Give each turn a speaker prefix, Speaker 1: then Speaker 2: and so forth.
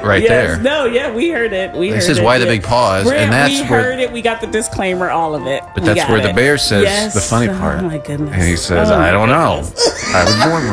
Speaker 1: right there.
Speaker 2: No, yeah, we heard it.
Speaker 1: This is why the big pause,
Speaker 2: Brent,
Speaker 1: and that's
Speaker 2: we
Speaker 1: where.
Speaker 2: heard it. We got the disclaimer, all of it.
Speaker 1: But
Speaker 2: We
Speaker 1: that's
Speaker 2: got
Speaker 1: where the
Speaker 2: it.
Speaker 1: bear says
Speaker 2: Yes.
Speaker 1: the funny part.
Speaker 2: Oh my goodness.
Speaker 1: And he says,
Speaker 2: Oh my
Speaker 1: "I don't know.
Speaker 2: goodness.
Speaker 1: I was born with